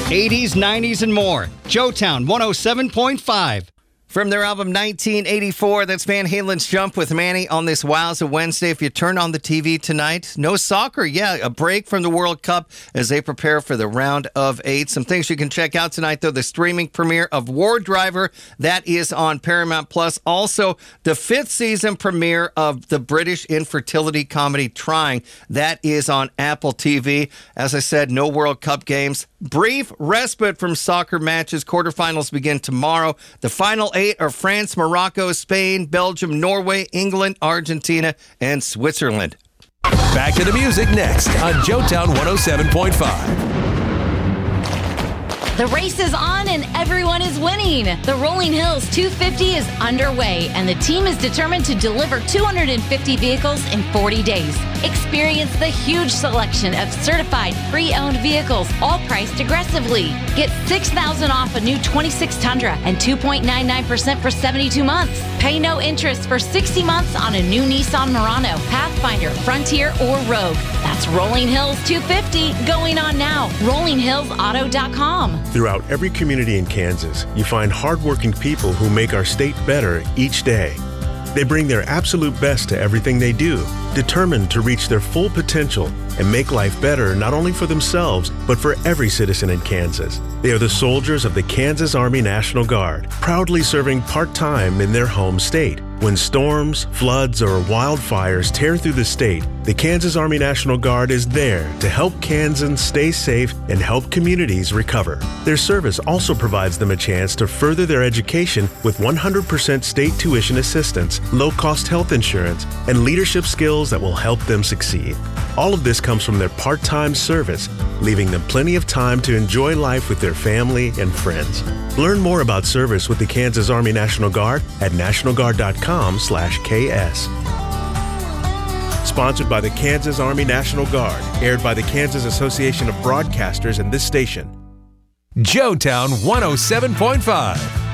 80s, 90s, and more. Joetown 107.5. From their album 1984, that's Van Halen's Jump with Manny on this Wowza Wednesday. If you turn on the TV tonight, no soccer. Yeah, a break from the World Cup as they prepare for the round of 8. Some things you can check out tonight, though. The streaming premiere of War Driver, that is on Paramount+. Also, the 5th season premiere of the British infertility comedy Trying. That is on Apple TV. As I said, no World Cup games. Brief respite from soccer matches. Quarterfinals begin tomorrow. The final 8 are France, Morocco, Spain, Belgium, Norway, England, Argentina, and Switzerland. Back to the music next on Joetown 107.5. The race is on and everyone is winning. The Rolling Hills 250 is underway and the team is determined to deliver 250 vehicles in 40 days. Experience the huge selection of certified pre-owned vehicles, all priced aggressively. Get $6,000 off a new 26 Tundra and 2.99% for 72 months. Pay no interest for 60 months on a new Nissan Murano, Pathfinder, Frontier, or Rogue. That's Rolling Hills 250 going on now. RollingHillsAuto.com. Throughout every community in Kansas, you find hardworking people who make our state better each day. They bring their absolute best to everything they do, determined to reach their full potential and make life better not only for themselves, but for every citizen in Kansas. They are the soldiers of the Kansas Army National Guard, proudly serving part-time in their home state. When storms, floods, or wildfires tear through the state, the Kansas Army National Guard is there to help Kansans stay safe and help communities recover. Their service also provides them a chance to further their education with 100% state tuition assistance, low-cost health insurance, and leadership skills that will help them succeed. All of this comes from their part-time service, leaving them plenty of time to enjoy life with their family and friends. Learn more about service with the Kansas Army National Guard at nationalguard.com/KS. Sponsored by the Kansas Army National Guard, aired by the Kansas Association of Broadcasters and this station. Joetown 107.5.